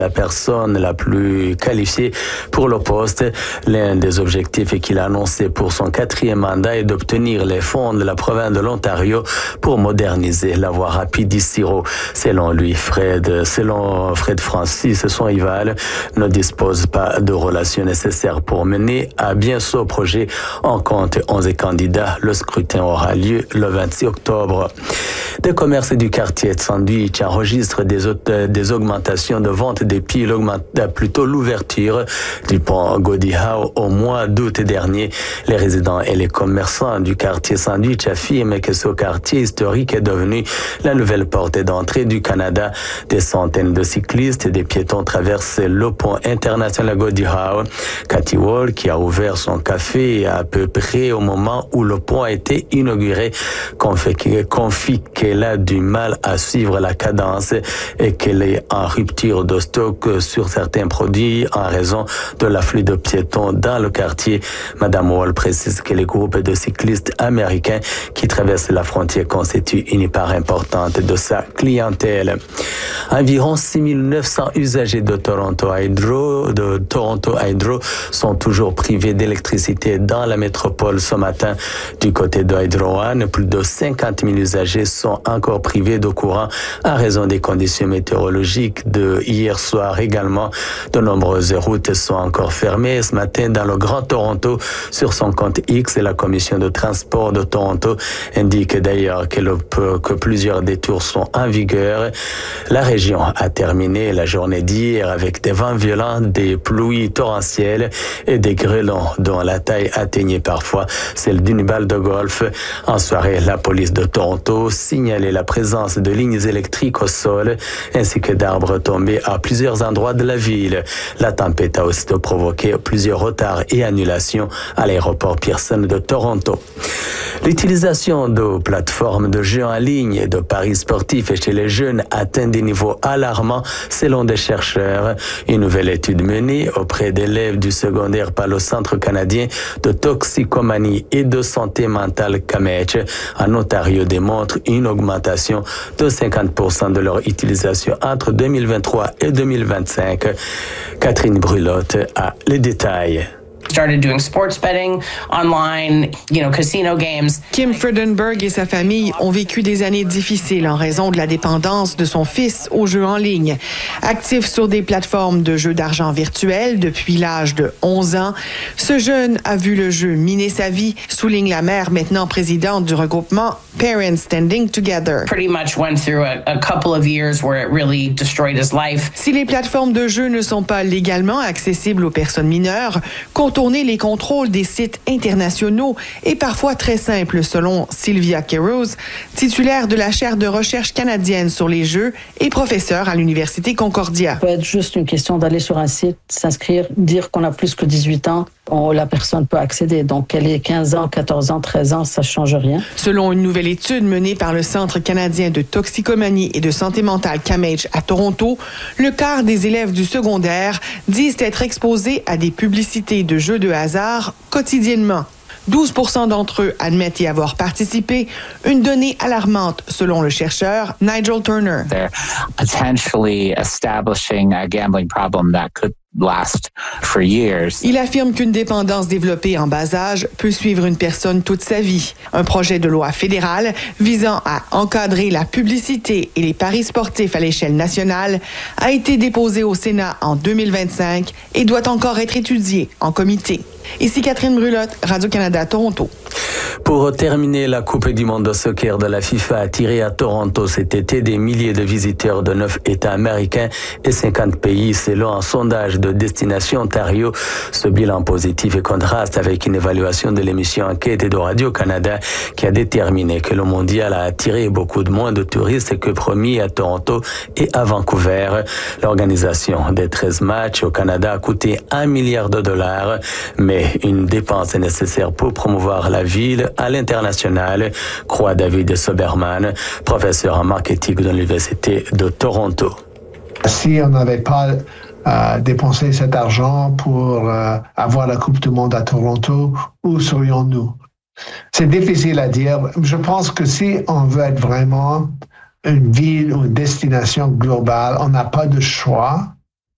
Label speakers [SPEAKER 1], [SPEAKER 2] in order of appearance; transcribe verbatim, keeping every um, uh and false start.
[SPEAKER 1] la personne la plus qualifiée pour le poste. L'un des objectifs qu'il a annoncé pour son quatrième mandat est d'obtenir les fonds de la province de l'Ontario pour moderniser la voie rapide d'Issiro. Selon lui, Fred, selon Fred Francis, son rival ne dispose pas de relations nécessaires pour mener à bien ce projet. On compte onze candidats. Le scrutin aura lieu le vingt-six octobre. Des commerces du quartier de Sandwich enregistrent des, des augmentations de vente des piles, plutôt l'ouverture du pont Gordie Howe au mois d'août dernier. Les résidents et les commerçants du quartier Sandwich affirment que ce quartier historique est devenu la nouvelle porte d'entrée du Canada. Des centaines de cyclistes et des piétons traversent le pont international Gordie Howe. Cathy Wall, qui a ouvert son café à peu près au moment où le pont a été inauguré, confie qu'elle a du mal à suivre la cadence et qu'elle est en rupture de stock sur certains produits en raison de l'afflux de piétons dans le quartier. Madame Wall précise que les groupes de cyclistes américains qui traversent la frontière constituent une part importante de sa clientèle. Environ six mille neuf cents usagers de Toronto Hydro, de Toronto Hydro sont toujours privés d'électricité dans la métropole ce matin. Du côté de Hydro One, plus de cinquante mille usagers sont encore privés de courant en raison des conditions météorologiques de hier soir également. De nombreuses routes sont encore fermées ce matin dans le Grand Toronto. Sur son compte X, la commission de transport de Toronto indique d'ailleurs que, le, que plusieurs détours sont en vigueur. La région a terminé la journée d'hier avec des vents violents, des pluies torrentielles et des grêlons dont la taille atteignait parfois celle d'une balle de golf. En soirée, la police de Toronto signalait la présence de lignes électriques au sol ainsi que d'arbres tombés à plusieurs endroits de la ville. La tempête a aussi provoqué plusieurs retards et annulations à l'aéroport Pearson de Toronto. L'utilisation de plateformes de jeux en ligne et de paris sportifs chez les jeunes atteint des niveaux alarmants selon des chercheurs. Une nouvelle étude menée auprès d'élèves du secondaire par le Centre canadien de toxicomanie et de santé mentale C A M H en Ontario démontre une augmentation de cinquante pour cent de leur utilisation entre deux mille vingt-trois et deux mille vingt-cinq. Catherine Brulotte a les détails.
[SPEAKER 2] Started doing sports betting online, you know, casino games.
[SPEAKER 3] Kim Friedenberg et sa famille ont vécu des années difficiles en raison de la dépendance de son fils aux jeux en ligne. Actif sur des plateformes de jeux d'argent virtuels depuis l'âge de onze ans, ce jeune a vu le jeu miner sa vie, souligne la mère maintenant présidente du regroupement Parents Standing Together.
[SPEAKER 2] Pretty much went through a, a couple of years where it really destroyed his life.
[SPEAKER 3] Si les plateformes de jeux ne sont pas légalement accessibles aux personnes mineures, contourner les contrôles des sites internationaux est parfois très simple, selon Sylvia Keros, titulaire de la chaire de recherche canadienne sur les jeux et professeure à l'Université Concordia.
[SPEAKER 4] Ça peut être juste une question d'aller sur un site, s'inscrire, dire qu'on a plus que dix-huit ans, on, la personne peut accéder. Donc, qu'elle ait quinze ans, quatorze ans, treize ans, ça ne change rien.
[SPEAKER 3] Selon une nouvelle étude menée par le Centre canadien de toxicomanie et de santé mentale C A M H à Toronto, le quart des élèves du secondaire disent être exposés à des publicités de jeux de hasard quotidiennement. douze pour cent d'entre eux admettent y avoir participé, une donnée alarmante selon le chercheur Nigel Turner.
[SPEAKER 5] They're potentially establishing a gambling problem that could last for years.
[SPEAKER 3] Il affirme qu'une dépendance développée en bas âge peut suivre une personne toute sa vie. Un projet de loi fédéral visant à encadrer la publicité et les paris sportifs à l'échelle nationale a été déposé au Sénat en deux mille vingt-cinq et doit encore être étudié en comité. Ici Catherine Brulotte, Radio-Canada, Toronto.
[SPEAKER 1] Pour terminer, la Coupe du monde de soccer de la FIFA a attiré à Toronto cet été des milliers de visiteurs de neuf États américains et cinquante pays selon un sondage de Destination Ontario. Ce bilan positif est contraste avec une évaluation de l'émission Enquête de Radio-Canada qui a déterminé que le mondial a attiré beaucoup de moins de touristes que promis à Toronto et à Vancouver. L'organisation des treize matchs au Canada a coûté un milliard de dollars, mais une dépense est nécessaire pour promouvoir la ville à l'international, croit David Soberman, professeur en marketing de l'Université de Toronto.
[SPEAKER 6] Si on n'avait pas euh, dépensé cet argent pour euh, avoir la Coupe du monde à Toronto, où serions-nous? C'est difficile à dire. Je pense que si on veut être vraiment une ville ou une destination globale, on n'a pas de choix